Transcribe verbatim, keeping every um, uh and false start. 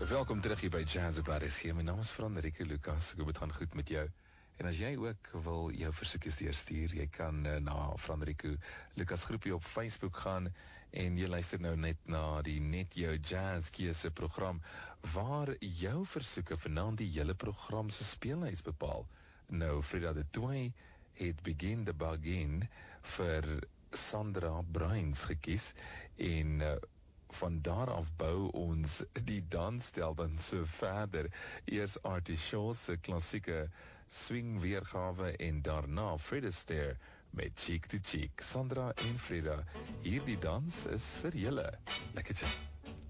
Welkom terug hier by Jazz op R S G. My naam is Frederike Lucas. Ek hoop het gaan goed met jou. En as jy ook wil jou versoekjes deurstuur, jy kan uh, na Frederike Lucas groepie op Facebook gaan en jy luister nou net na die Net Jou Jazz keuse program waar jou versoeke vanaand die hele program se speellys bepaal. Nou, Frida de Toy het Begin the Bargain vir Sandra Bruins gekies en uh, van daar af bou ons die dansstel dan so verder. Eers Artie Shaw se klassieke swing weergawe en daarna Fred Astaire met Cheek to Cheek. Sandra en Frida, hierdie dans is vir julle. Lekker tjie.